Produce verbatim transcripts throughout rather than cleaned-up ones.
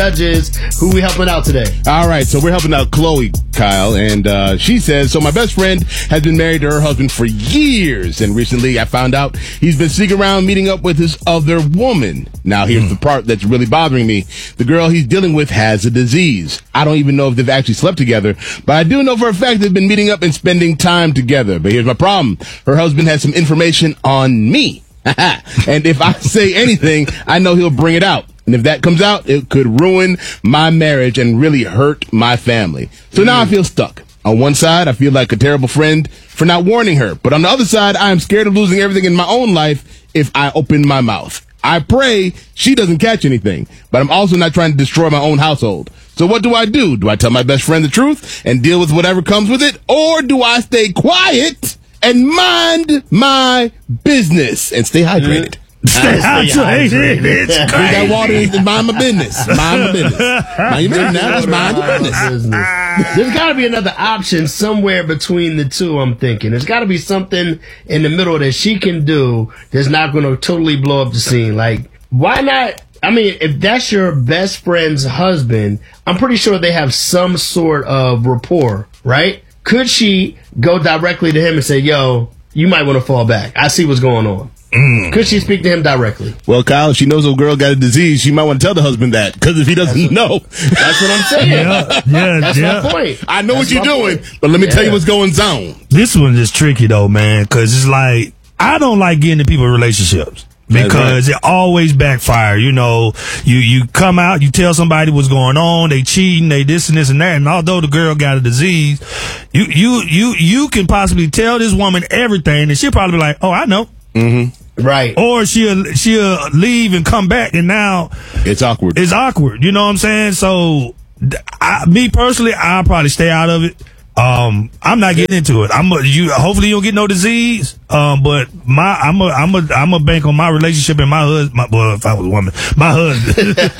judges. Who we helping out today? All right, so we're helping out Chloe, Kyle, and uh, she says, so my best friend has been married to her husband for years, and recently I found out he's been sneaking around meeting up with his other woman. Now, here's mm. the part that's really bothering me. The girl he's dealing with has a disease. I don't even know if they've actually slept together, but I do know for a fact they've been meeting up and spending time together. But here's my problem. Her husband has some information on me. And if I say anything, I know he'll bring it out. And if that comes out, it could ruin my marriage and really hurt my family. So now I feel stuck. On one side, I feel like a terrible friend for not warning her. But on the other side, I am scared of losing everything in my own life if I open my mouth. I pray she doesn't catch anything, but I'm also not trying to destroy my own household. So what do I do? Do I tell my best friend the truth and deal with whatever comes with it? Or do I stay quiet and mind my business and stay hydrated? Stay hydrated. It's Drink crazy. that water and mind my business. Mind my business. Mind your business now. Just mind your business. There's got to be another option somewhere between the two, I'm thinking. There's got to be something in the middle that she can do that's not going to totally blow up the scene. Like, why not? I mean, if that's your best friend's husband, I'm pretty sure they have some sort of rapport, right? Could she go directly to him and say, yo, you might want to fall back. I see what's going on. Mm. Could she speak to him directly? Well, Kyle, if she knows a girl got a disease, she might want to tell the husband that. Because if he doesn't that's know. That's what I'm saying. Yeah, yeah, that's yeah. my point. I know that's what you're doing, point. but let me yeah. tell you what's going on. This one is tricky, though, man, because it's like, I don't like getting into people's relationships. Because right. it always backfire. You know, you, you come out, you tell somebody what's going on, they cheating, they this and this and that, and although the girl got a disease, you, you, you, you can possibly tell this woman everything, and she'll probably be like, oh, I know. Mm-hmm. Right. Or she'll, she'll leave and come back, and now it's awkward. It's awkward. You know what I'm saying? So, I, me personally, I'll probably stay out of it. Um, I'm not getting into it. I'm a, you. Hopefully, you don't get no disease. Um, but my, I'm a, I'm a, I'm a bank on my relationship and my husband. My, well, if I was a woman, my husband. like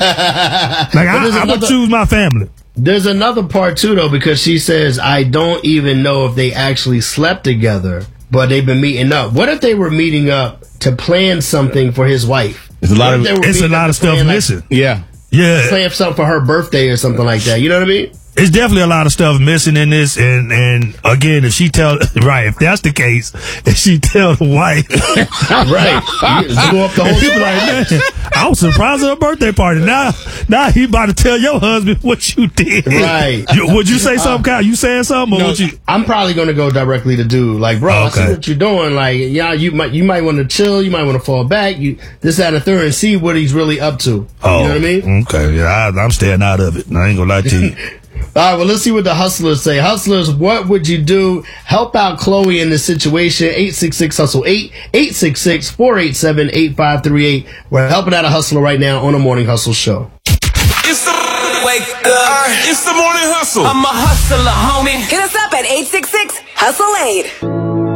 I, I'm gonna choose my family. There's another part too, though, because she says I don't even know if they actually slept together, but they've been meeting up. What if they were meeting up to plan something for his wife? There's a lot of, it's a lot of stuff plan, missing. Like, yeah, yeah. Plan something for her birthday or something like that. You know what I mean? It's definitely a lot of stuff missing in this, and and again, if she tell right, if that's the case, if she tell the wife, right, you go up the whole people like, man, I was surprised at her birthday party. Now, now he about to tell your husband what you did. Right? You, would you say something, Kyle? You saying something, or no, would you? I'm probably gonna go directly to dude. Like, bro, okay. I see what you're doing. Like, yeah, you might you might want to chill. You might want to fall back. You this, that, and the third, and see what he's really up to. Oh, you know what I mean? Okay, yeah, I, I'm staying out of it. I ain't gonna lie to you. All right, well, let's see what the hustlers say. Hustlers, what would you do? Help out Chloe in this situation. eight six six hustle eight, eight six six, four eight seven, eight five three eight. We're helping out a hustler right now on the Morning Hustle Show. It's the wake up. It's the Morning Hustle. I'm a hustler, homie. Hit us up at eight six six hustle eight.